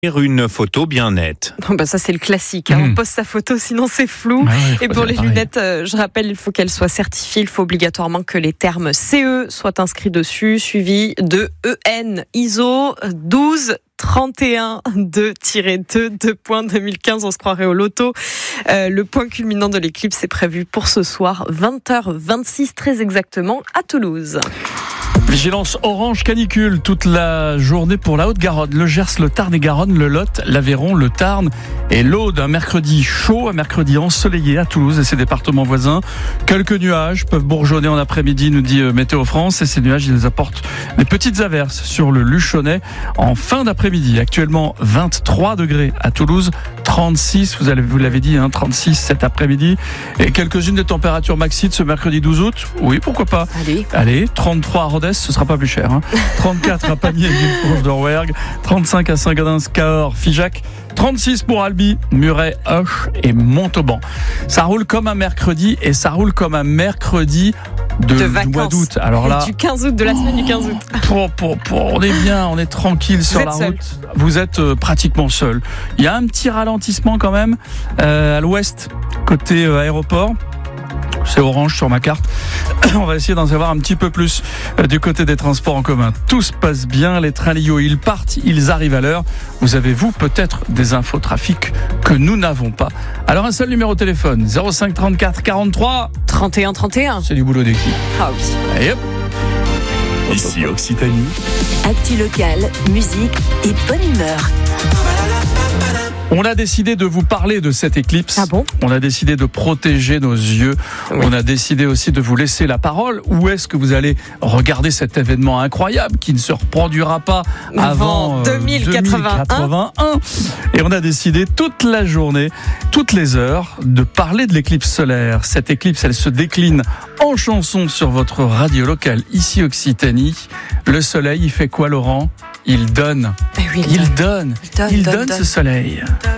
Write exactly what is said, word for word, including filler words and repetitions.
Une photo bien nette. Bon bah ça c'est le classique, hein. Mmh. On poste sa photo sinon c'est flou. Ah ouais, et pour les lunettes, euh, je rappelle, il faut qu'elles soient certifiées. Il faut obligatoirement que les termes C E soient inscrits dessus, suivis de E N I S O douze trente et un deux deux deux mille quinze. On se croirait au loto. Euh, le point culminant de l'éclipse est prévu pour ce soir, vingt heures vingt-six très exactement, à Toulouse. Vigilance orange canicule toute la journée pour la Haute-Garonne, le Gers, le Tarn et Garonne, le Lot, l'Aveyron, le Tarn et l'Aude. Un mercredi chaud, un mercredi ensoleillé à Toulouse et ses départements voisins. Quelques nuages peuvent bourgeonner en après-midi, nous dit Météo France, et ces nuages, ils apportent des petites averses sur le Luchonnais en fin d'après-midi. Actuellement vingt-trois degrés à Toulouse, trente-six, vous, allez, vous l'avez dit, hein, trente-six cet après-midi, et quelques-unes des températures maxi de ce mercredi douze août. Oui, pourquoi pas. Allez, Allez, trente-trois à Rodez, ce sera pas plus cher. Hein. trente-quatre à Pamiers, Villefranche d'Orwerg, trente-cinq à Saint-Gaudens, Cahors, Figeac, trente-six pour Albi, Muret, Auch et Montauban. Ça roule comme un mercredi et ça roule comme un mercredi de, de du mois vacances. d'août. Alors là, du quinze août, de la semaine du quinze août. pour, pour, pour, on est bien, on est tranquille sur êtes la seul. route. Vous êtes euh, pratiquement seul. Il y a un petit ralentissement quand même euh, à l'ouest, côté euh, aéroport. C'est orange sur ma carte. On va essayer d'en savoir un petit peu plus euh, du côté des transports en commun. Tout se passe bien, les trains Lio, ils partent, ils arrivent à l'heure. Vous avez, vous, peut-être des infos trafic que nous n'avons pas. Alors un seul numéro de téléphone, zéro cinq trente-quatre quarante-trois. trente et un trente et un. C'est du boulot d'équipe. Ah oui. Allez hop. Ici Occitanie. Actu locale, musique et bonne humeur. On a décidé de vous parler de cette éclipse. Ah bon ? On a décidé de protéger nos yeux. Oui. On a décidé aussi de vous laisser la parole. Où est-ce que vous allez regarder cet événement incroyable qui ne se reproduira pas avant, Avant euh, deux mille quatre-vingt-un. deux mille quatre-vingt-un. Et on a décidé toute la journée, toutes les heures, de parler de l'éclipse solaire. Cette éclipse, elle se décline en chanson sur votre radio locale, ici Occitanie. Le soleil, il fait quoi, Laurent ? Il donne. Eh oui, Il donne. donne, Il donne, donne donne. ce soleil.